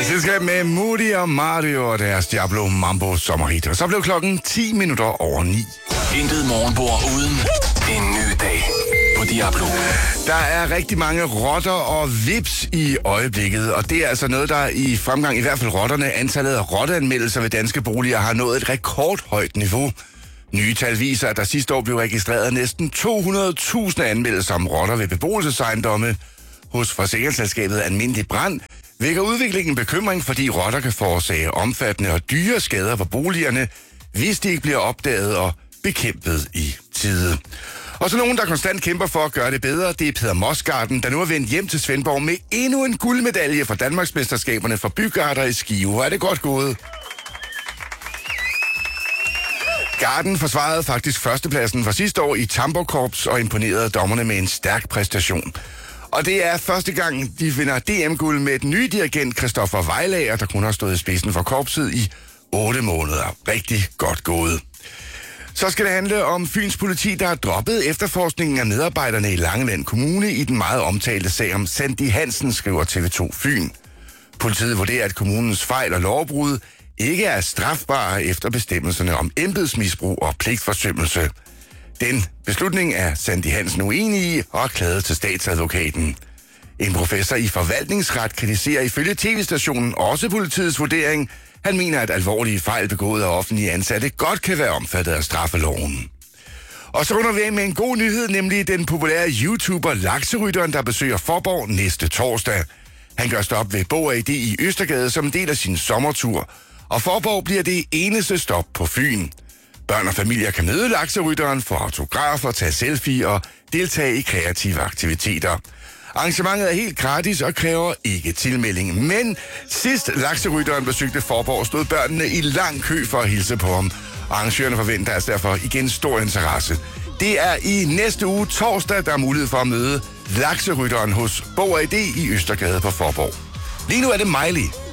Selskab med Moody og Mario og deres Diablo Mambo sommerhit. Og så blev klokken 10 minutter over 9. Intet morgenbord uden en ny dag på Diablo. Der er rigtig mange rotter og vips i øjeblikket, og det er altså noget, der i fremgang, i hvert fald rotterne, antallet af rotteanmeldelser ved danske boliger har nået et rekordhøjt niveau. Nye tal viser, at der sidste år blev registreret næsten 200.000 anmeldelser om rotter ved beboelsesejendomme. Hos forsikringsselskabet Almindelig Brand vækker udviklingen bekymring, fordi rotter kan forårsage omfattende og dyre skader på boligerne, hvis de ikke bliver opdaget og bekæmpet i tide. Og så nogen, der konstant kæmper for at gøre det bedre, det er Peter Mosgarden, der nu er vendt hjem til Svendborg med endnu en guldmedalje fra Danmarksmesterskaberne for bygarter i Skive. Hvor er det godt gået? Garden forsvarede faktisk førstepladsen fra sidste år i Tamburkorps og imponerede dommerne med en stærk præstation. Og det er første gang, de vinder DM-guld med den nye dirigent Christoffer Vejlager, der kun har stået i spidsen for korpset i 8 måneder. Rigtig godt gået. Så skal det handle om Fyns politi, der har droppet efterforskningen af medarbejderne i Langeland Kommune i den meget omtalte sag om Sandy Hansen, skriver TV2 Fyn. Politiet vurderer, at kommunens fejl og lovbrud ikke er strafbare efter bestemmelserne om embedsmisbrug og pligtforsømmelse. Den beslutning er Sandy Hansen uenig i og er klaget til statsadvokaten. En professor i forvaltningsret kritiserer ifølge tv-stationen også politiets vurdering. Han mener, at alvorlige fejl begået af offentlige ansatte godt kan være omfattet af straffeloven. Og så runder vi af med en god nyhed, nemlig den populære YouTuber Lakserytteren, der besøger Fåborg næste torsdag. Han gør stop ved Bog AD i Østergade som en del af sin sommertur. Og Fåborg bliver det eneste stop på Fyn. Børn og familier kan møde Lakserytteren, få autografer, tage selfie og deltage i kreative aktiviteter. Arrangementet er helt gratis og kræver ikke tilmelding. Men sidst Lakserytteren besøgte Fåborg, stod børnene i lang kø for at hilse på ham. Arrangørerne forventer altså derfor igen stor interesse. Det er i næste uge torsdag, der er mulighed for at møde Lakserytteren hos Bog AD i Østergade på Fåborg. Lige nu er det Miley.